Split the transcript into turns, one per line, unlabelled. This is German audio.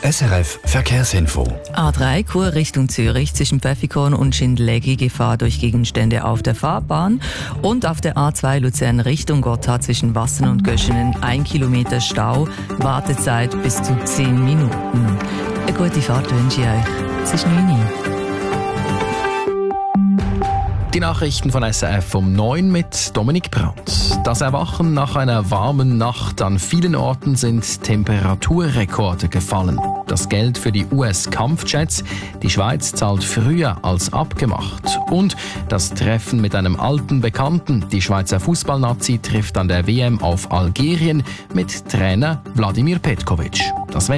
SRF Verkehrsinfo.
A3 Chur Richtung Zürich zwischen Pfäffikon und Schindellegi Gefahr durch Gegenstände auf der Fahrbahn und auf der A2 Luzern Richtung Gotthard zwischen Wassen und Göschenen 1 Kilometer Stau, Wartezeit bis zu 10 Minuten. Eine gute Fahrt wünsche ich euch. Es ist 9 Uhr.
Die Nachrichten von SRF um 9 mit Dominik Brandt. Das Erwachen nach einer warmen Nacht. An vielen Orten sind Temperaturrekorde gefallen. Das Geld für die US-Kampfjets. Die Schweiz zahlt früher als abgemacht. Und das Treffen mit einem alten Bekannten. Die Schweizer Fußballnazi trifft an der WM auf Algerien mit Trainer Vladimir Petkovic. Das